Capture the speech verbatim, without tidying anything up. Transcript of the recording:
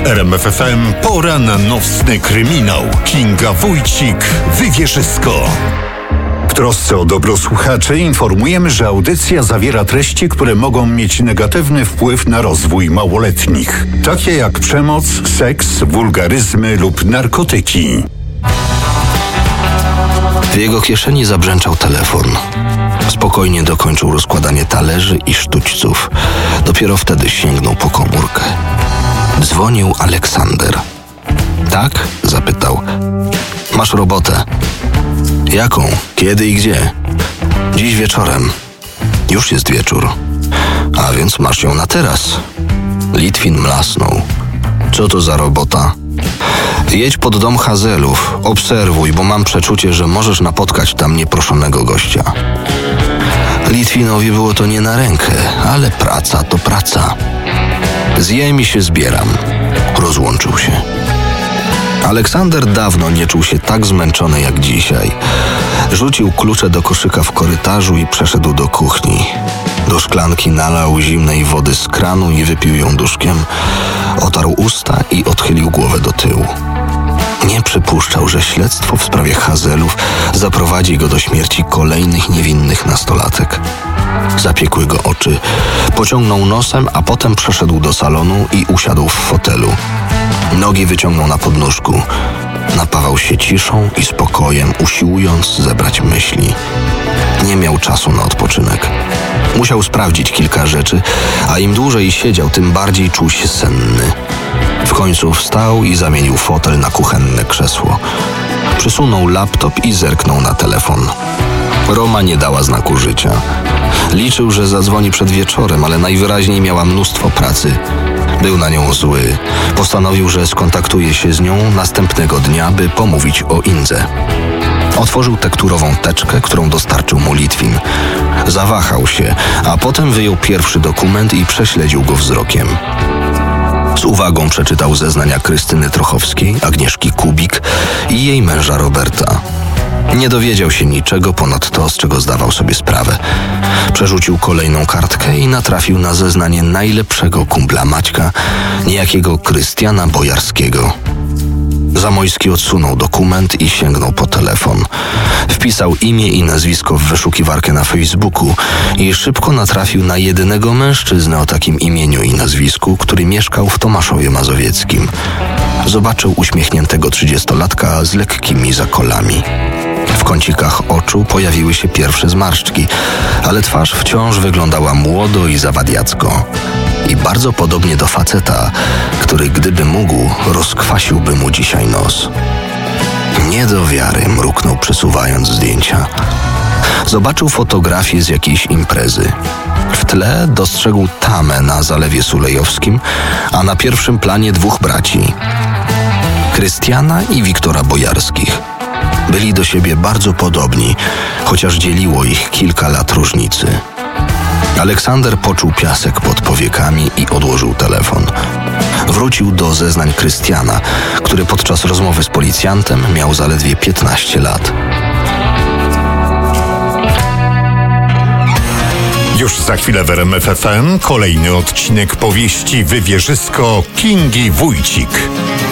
R M F F M pora na nocny kryminał. Kinga Wójcik, Wywierzysko. W trosce o dobro słuchaczy informujemy, że audycja zawiera treści, które mogą mieć negatywny wpływ na rozwój małoletnich. Takie jak przemoc, seks, wulgaryzmy lub narkotyki. W jego kieszeni zabrzęczał telefon. Spokojnie dokończył rozkładanie talerzy i sztućców. Dopiero wtedy sięgnął po komórkę. Dzwonił Aleksander. Tak? Zapytał. Masz robotę. Jaką? Kiedy i gdzie? Dziś wieczorem. Już jest wieczór. A więc masz ją na teraz. Litwin mlasnął. Co to za robota? Jedź pod dom Hazelów, obserwuj, bo mam przeczucie, że możesz napotkać tam nieproszonego gościa. Litwinowi było to nie na rękę, ale praca to praca. Zjem i się zbieram. Rozłączył się. Aleksander dawno nie czuł się tak zmęczony jak dzisiaj. Rzucił klucze do koszyka w korytarzu i przeszedł do kuchni. Do szklanki nalał zimnej wody z kranu i wypił ją duszkiem. Otarł usta i odchylił głowę do tyłu. Nie przypuszczał, że śledztwo w sprawie Hazelów zaprowadzi go do śmierci kolejnych niewinnych nastolatek. Zapiekły go oczy, pociągnął nosem, a potem przeszedł do salonu i usiadł w fotelu. Nogi wyciągnął na podnóżku. Napawał się ciszą i spokojem, usiłując zebrać myśli. Nie miał czasu na odpoczynek. Musiał sprawdzić kilka rzeczy, a im dłużej siedział, tym bardziej czuł się senny. W końcu wstał i zamienił fotel na kuchenne krzesło. Przysunął laptop i zerknął na telefon. Roma nie dała znaku życia. Liczył, że zadzwoni przed wieczorem, ale najwyraźniej miała mnóstwo pracy. Był na nią zły. Postanowił, że skontaktuje się z nią następnego dnia, by pomówić o Indze. Otworzył tekturową teczkę, którą dostarczył mu Litwin. Zawahał się, a potem wyjął pierwszy dokument i prześledził go wzrokiem. Z uwagą przeczytał zeznania Krystyny Trochowskiej, Agnieszki Kubik i jej męża Roberta. Nie dowiedział się niczego ponad to, z czego zdawał sobie sprawę. Przerzucił kolejną kartkę i natrafił na zeznanie najlepszego kumpla Maćka, niejakiego Krystiana Bojarskiego. Zamojski odsunął dokument i sięgnął po telefon. Wpisał imię i nazwisko w wyszukiwarkę na Facebooku i szybko natrafił na jedynego mężczyznę o takim imieniu i nazwisku, który mieszkał w Tomaszowie Mazowieckim. Zobaczył uśmiechniętego trzydziestolatka z lekkimi zakolami. W kącikach oczu pojawiły się pierwsze zmarszczki, ale twarz wciąż wyglądała młodo i zawadiacko. I bardzo podobnie do faceta, który gdyby mógł, rozkwasiłby mu dzisiaj nos. Nie do wiary, mruknął, przesuwając zdjęcia. Zobaczył fotografię z jakiejś imprezy. W tle dostrzegł tamę na Zalewie Sulejowskim, a na pierwszym planie dwóch braci. Krystiana i Wiktora Bojarskich. Byli do siebie bardzo podobni, chociaż dzieliło ich kilka lat różnicy. Aleksander poczuł piasek pod powiekami i odłożył telefon. Wrócił do zeznań Krystiana, który podczas rozmowy z policjantem miał zaledwie piętnaście lat. Już za chwilę w R M F F M kolejny odcinek powieści Wywierzysko Kingi Wójcik.